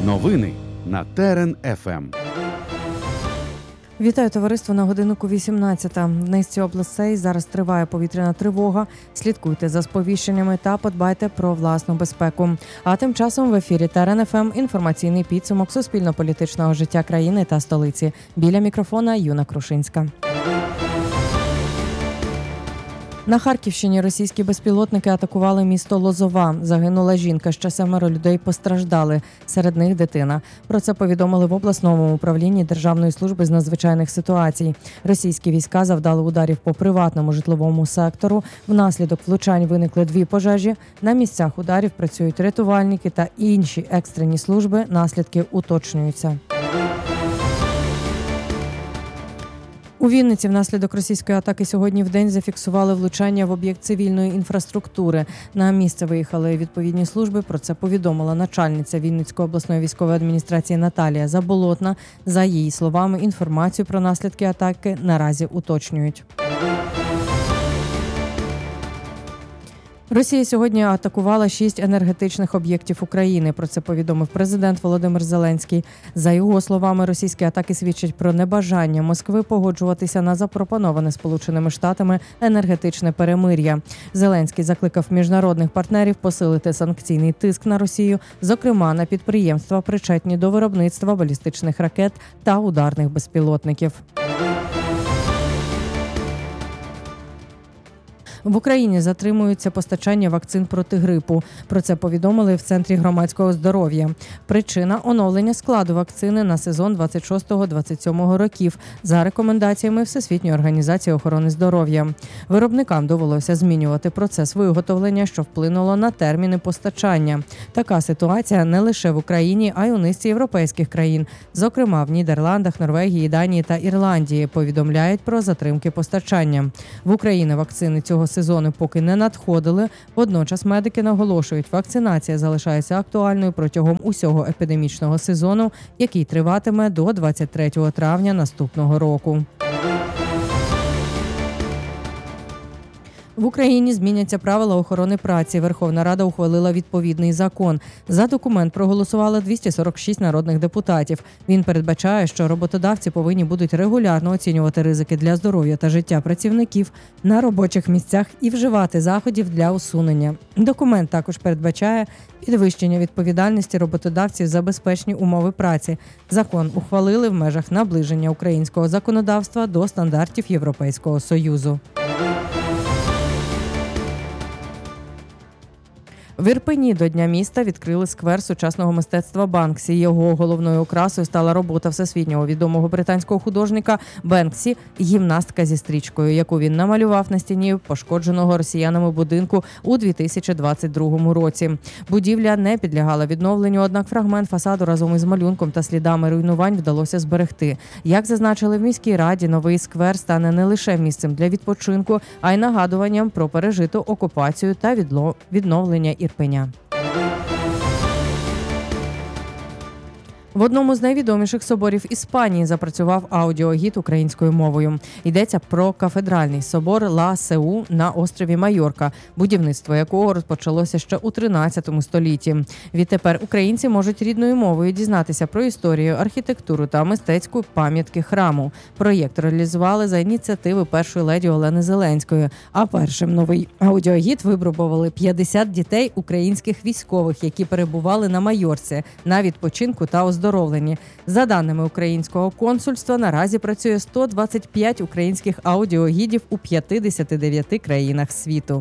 Новини на ТРН-ФМ. Вітаю, товариство, на годиннику 18-та. В низці областей зараз триває повітряна тривога. Слідкуйте за сповіщеннями та подбайте про власну безпеку. А тим часом в ефірі ТРН-ФМ інформаційний підсумок суспільно-політичного життя країни та столиці. Біля мікрофона Юна Крушинська. На Харківщині російські безпілотники атакували місто Лозова. Загинула жінка, ще 7 людей постраждали, серед них дитина. Про це повідомили в обласному управлінні Державної служби з надзвичайних ситуацій. Російські війська завдали ударів по приватному житловому сектору. Внаслідок влучань виникли 2 пожежі. На місцях ударів працюють рятувальники та інші екстрені служби. Наслідки уточнюються. У Вінниці внаслідок російської атаки сьогодні вдень зафіксували влучання в об'єкт цивільної інфраструктури. На місце виїхали відповідні служби. Про це повідомила начальниця Вінницької обласної військової адміністрації Наталія Заболотна. За її словами, інформацію про наслідки атаки наразі уточнюють. Росія сьогодні атакувала 6 енергетичних об'єктів України. Про це повідомив президент Володимир Зеленський. За його словами, російські атаки свідчать про небажання Москви погоджуватися на запропоноване Сполученими Штатами енергетичне перемир'я. Зеленський закликав міжнародних партнерів посилити санкційний тиск на Росію, зокрема на підприємства, причетні до виробництва балістичних ракет та ударних безпілотників. В Україні затримуються постачання вакцин проти грипу. Про це повідомили в Центрі громадського здоров'я. Причина – оновлення складу вакцини на сезон 26-27 років за рекомендаціями Всесвітньої організації охорони здоров'я. Виробникам довелося змінювати процес виготовлення, що вплинуло на терміни постачання. Така ситуація не лише в Україні, а й у низці європейських країн. Зокрема, в Нідерландах, Норвегії, Данії та Ірландії повідомляють про затримки постачання. В Україні вакцини цього сезону поки не надходили. Водночас медики наголошують, вакцинація залишається актуальною протягом усього епідемічного сезону, який триватиме до 23 травня наступного року. В Україні зміняться правила охорони праці. Верховна Рада ухвалила відповідний закон. За документ проголосувало 246 народних депутатів. Він передбачає, що роботодавці повинні будуть регулярно оцінювати ризики для здоров'я та життя працівників на робочих місцях і вживати заходів для усунення. Документ також передбачає підвищення відповідальності роботодавців за безпечні умови праці. Закон ухвалили в межах наближення українського законодавства до стандартів Європейського Союзу. В Ірпені до Дня міста відкрили сквер сучасного мистецтва Банксі. Його головною окрасою стала робота всесвітнього відомого британського художника Бенксі «Гімнастка зі стрічкою», яку він намалював на стіні пошкодженого росіянами будинку у 2022 році. Будівля не підлягала відновленню, однак фрагмент фасаду разом із малюнком та слідами руйнувань вдалося зберегти. Як зазначили в міській раді, новий сквер стане не лише місцем для відпочинку, а й нагадуванням про пережиту окупацію та відновлення Ірпеня. В одному з найвідоміших соборів Іспанії запрацював аудіогід українською мовою. Йдеться про кафедральний собор Ла Сеу на острові Майорка, будівництво якого розпочалося ще у 13 столітті. Відтепер українці можуть рідною мовою дізнатися про історію, архітектуру та мистецьку пам'ятки храму. Проєкт реалізували за ініціативи першої леді Олени Зеленської. А першим новий аудіогід випробували 50 дітей українських військових, які перебували на Майорці на відпочинку та оздоровленні. За даними українського консульства, наразі працює 125 українських аудіогідів у 59 країнах світу.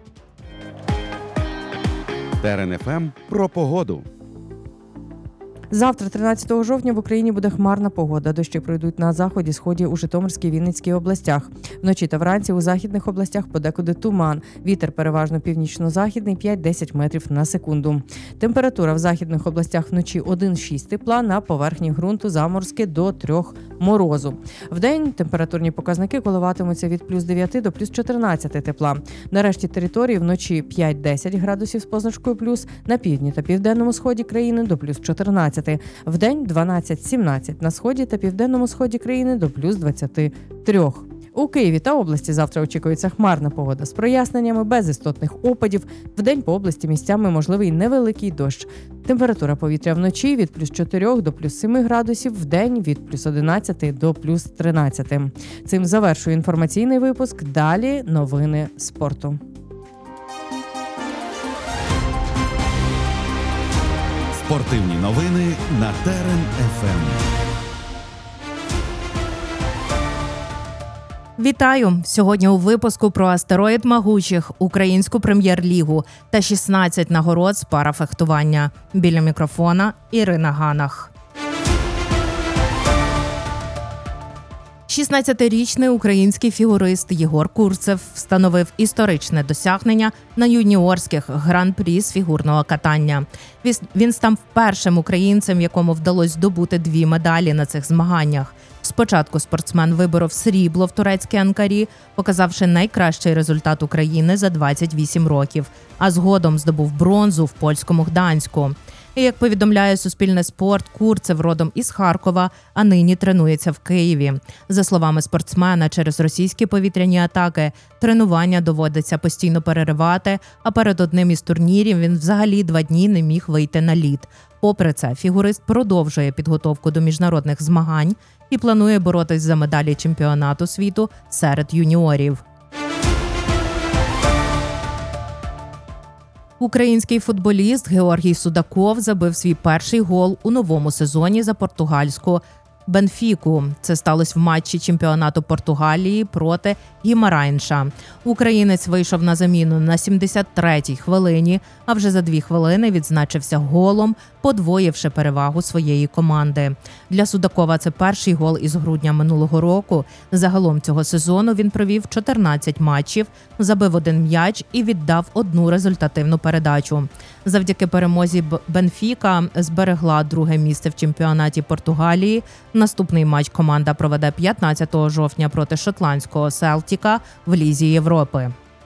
ТРН-ФМ про погоду. Завтра, 13 жовтня, в Україні буде хмарна погода. Дощі пройдуть на заході, сході у Житомирській, Вінницькій областях. Вночі та вранці у західних областях подекуди туман. Вітер переважно північно-західний 5-10 метрів на секунду. Температура в західних областях вночі 1-6 тепла, на поверхні ґрунту заморозки до 3 морозу. Вдень температурні показники коливатимуться від плюс 9 до плюс 14 тепла. На решті території вночі 5-10 градусів з позначкою плюс, на півдні та південному сході країни до плюс 14. Вдень 12-17 на сході та південному сході країни до плюс 23. У Києві та області завтра очікується хмарна погода з проясненнями, без істотних опадів. Вдень по області місцями можливий невеликий дощ. Температура повітря вночі від плюс 4 до плюс 7 градусів, вдень від плюс 11 до плюс 13. Цим завершую інформаційний випуск. Далі новини спорту. Спортивні новини на Терен ФМ. Вітаю! Сьогодні у випуску про астероїд могучих, українську прем'єр-лігу та 16 нагород з парафехтування. Біля мікрофона Ірина Ганах. 16-річний український фігурист Єгор Курцев встановив історичне досягнення на юніорських гран-прі з фігурного катання. Він став першим українцем, якому вдалося здобути 2 медалі на цих змаганнях. Спочатку спортсмен виборов срібло в турецькій Анкарі, показавши найкращий результат України за 28 років, а згодом здобув бронзу в польському Гданську. І, як повідомляє Суспільне спорт, Курцев родом із Харкова, а нині тренується в Києві. За словами спортсмена, через російські повітряні атаки тренування доводиться постійно переривати, а перед одним із турнірів він взагалі 2 дні не міг вийти на лід. Попри це, фігурист продовжує підготовку до міжнародних змагань і планує боротись за медалі чемпіонату світу серед юніорів. Український футболіст Георгій Судаков забив свій перший гол у новому сезоні за португальську Бенфіку. Це сталося в матчі чемпіонату Португалії проти Гімарайнша. Українець вийшов на заміну на 73-й хвилині, а вже за 2 хвилини відзначився голом, подвоївши перевагу своєї команди. Для Судакова це перший гол із грудня минулого року. Загалом цього сезону він провів 14 матчів, забив 1 м'яч і віддав 1 результативну передачу. Завдяки перемозі Бенфіка зберегла 2-ге місце в чемпіонаті Португалії. Наступний матч команда проведе 15 жовтня проти шотландського Селтіка в Лізі Європи.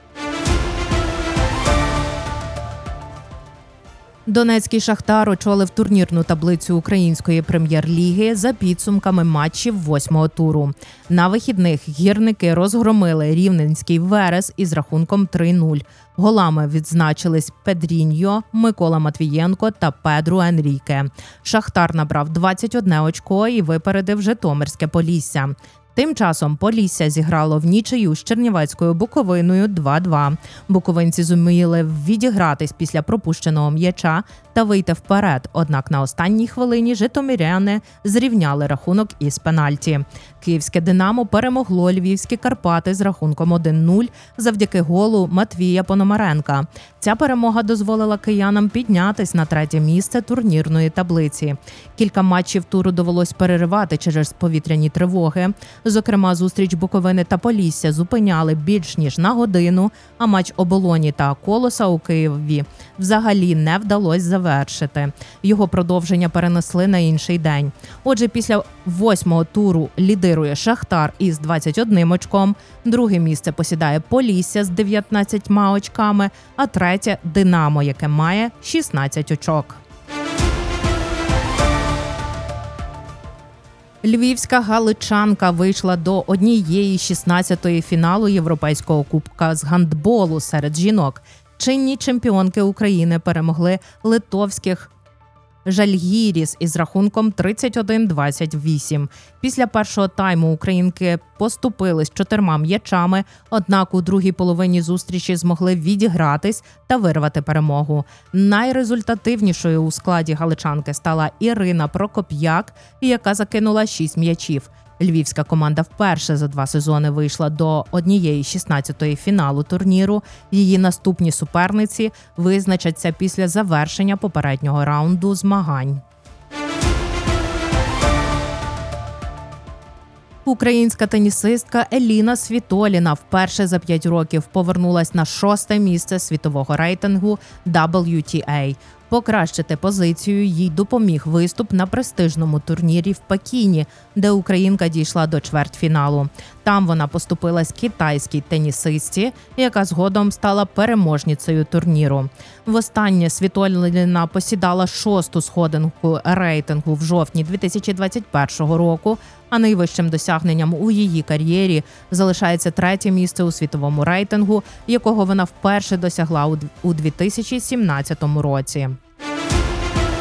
Донецький «Шахтар» очолив турнірну таблицю української прем'єр-ліги за підсумками матчів 8-го туру. На вихідних гірники розгромили рівненський «Верес» із рахунком 3-0. Голами відзначились Педріньо, Микола Матвієнко та Педру Енріке. «Шахтар» набрав 21 очко і випередив Житомирське Полісся. Тим часом Полісся зіграло в нічию з Чернівецькою Буковиною 2-2. Буковинці зуміли відігратись після пропущеного м'яча та вийти вперед, однак на останній хвилині житомиряни зрівняли рахунок із пенальті. Київське «Динамо» перемогло львівські Карпати з рахунком 1-0 завдяки голу Матвія Пономаренка. Ця перемога дозволила киянам піднятись на 3-те місце турнірної таблиці. Кілька матчів туру довелось переривати через повітряні тривоги. Зокрема, зустріч Буковини та Полісся зупиняли більш ніж на годину, а матч Оболоні та Колоса у Києві взагалі не вдалося завершити. Його продовження перенесли на інший день. Отже, після 8-го туру лідирує «Шахтар» із 21 очком, 2-ге місце посідає Полісся з 19 очками, а 3-те – «Динамо», яке має 16 очок. Львівська галичанка вийшла до 1/16 фіналу Європейського кубка з гандболу серед жінок. Чинні чемпіонки України перемогли литовських Жальгіріс із рахунком 31-28. Після першого тайму українки поступились 4 м'ячами, однак у другій половині зустрічі змогли відігратись та вирвати перемогу. Найрезультативнішою у складі галичанки стала Ірина Прокоп'як, яка закинула 6 м'ячів. Львівська команда вперше за 2 сезони вийшла до 1/16 фіналу турніру. Її наступні суперниці визначаться після завершення попереднього раунду змагань. Українська тенісистка Еліна Світоліна вперше за 5 років повернулась на 6-те місце світового рейтингу WTA. Покращити позицію їй допоміг виступ на престижному турнірі в Пекіні, де українка дійшла до чвертьфіналу. Там вона поступилась китайській тенісистці, яка згодом стала переможницею турніру. Востаннє Світоліна посідала 6-ту сходинку рейтингу в жовтні 2021 року, а найвищим досягненням у її кар'єрі залишається 3-те місце у світовому рейтингу, якого вона вперше досягла у 2017 році.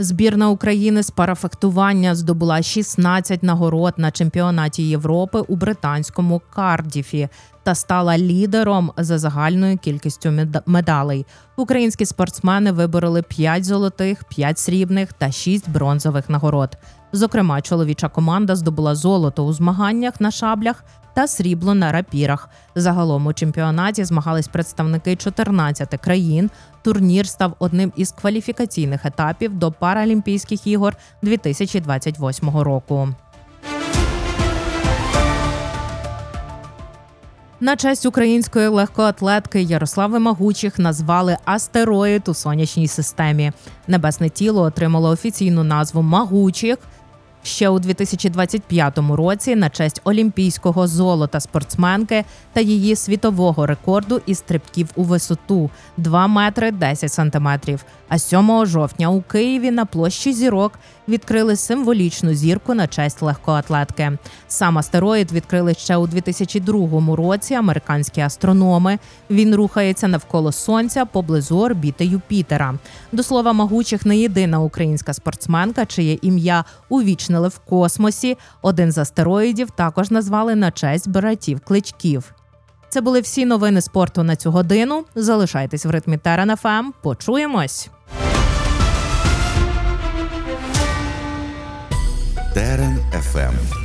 Збірна України з парафехтування здобула 16 нагород на чемпіонаті Європи у британському Кардіфі та стала лідером за загальною кількістю медалей. Українські спортсмени вибороли 5 золотих, 5 срібних та 6 бронзових нагород. Зокрема, чоловіча команда здобула золото у змаганнях на шаблях та срібло на рапірах. Загалом у чемпіонаті змагались представники 14 країн. Турнір став одним із кваліфікаційних етапів до Паралімпійських ігор 2028 року. На честь української легкоатлетки Ярослави Магучих назвали астероїд у сонячній системі. Небесне тіло отримало офіційну назву Магучих ще у 2025 році на честь олімпійського золота спортсменки та її світового рекорду із стрибків у висоту – 2 метри 10 сантиметрів. А 7 жовтня у Києві на площі Зірок відкрили символічну зірку на честь легкоатлетки. Сам астероїд відкрили ще у 2002 році американські астрономи. Він рухається навколо Сонця поблизу орбіти Юпітера. До слова, Магучих не єдина українська спортсменка, чиє ім'я увічнили в космосі. Один з астероїдів також назвали на честь братів Кличків. Це були всі новини спорту на цю годину. Залишайтесь в ритмі Терен ФМ. Почуємось! Терен ФМ.